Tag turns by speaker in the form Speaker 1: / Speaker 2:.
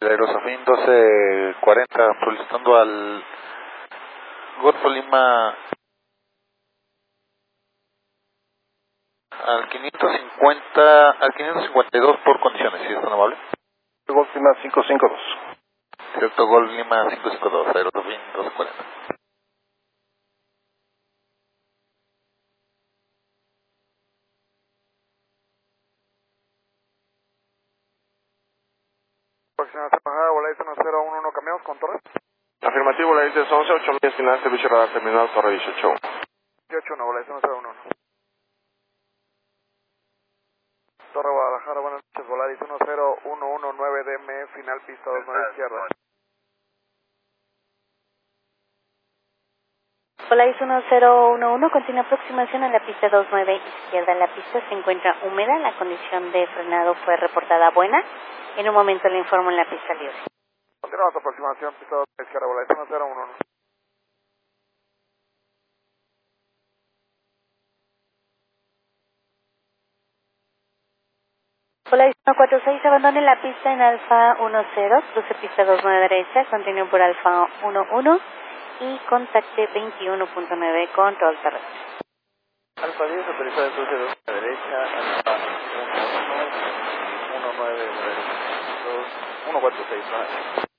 Speaker 1: Aerosafin 1240, solicitando al Golfo Lima al 550, al 552 por condiciones, si es tan amable.
Speaker 2: Golf Lima 552.
Speaker 1: Cierto, Golf Lima 552, Aerosafin 1240.
Speaker 3: Aproximación bajada, Volaris 1011, cambiamos con Torres.
Speaker 2: Afirmativo, Volaris 11, 8 millas final, servicio radar terminal, Torre 18.
Speaker 3: 18-1, Volaris 1011. Torre Guadalajara, buenas noches, Volaris 10119 DM, final pista 29 izquierda.
Speaker 4: Volaris 1011, continúa aproximación a la pista 29 izquierda. La pista se encuentra húmeda, la condición de frenado fue reportada buena. En un momento le informo en la pista libre.
Speaker 3: Continuamos aproximación, pista 29 izquierda, Volaris 1011.
Speaker 4: Volaris 146, abandone la pista en Alfa 10, cruce pista 29 derecha, continúe por Alfa 11 y contacte 21.9 control terrestre.
Speaker 3: Alfa 10, autorizado el cruce 2 derecha, Alfa 11, 19, 2, 146,